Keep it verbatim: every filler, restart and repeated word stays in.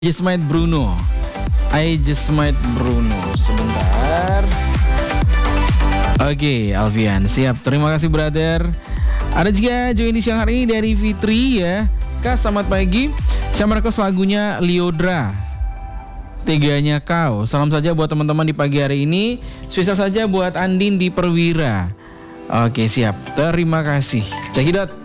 Just Might Bruno. I Just Might Bruno. Sebentar. Oke, Alfian, siap. Terima kasih, brother. Ada juga join di siang hari ini dari Fitri ya. Kak, selamat pagi. Saya merequest lagunya Liodra, Teganya Kau. Salam saja buat teman-teman di pagi hari ini. Spesial saja buat Andin di Perwira. Oke, siap. Terima kasih. Cekidot.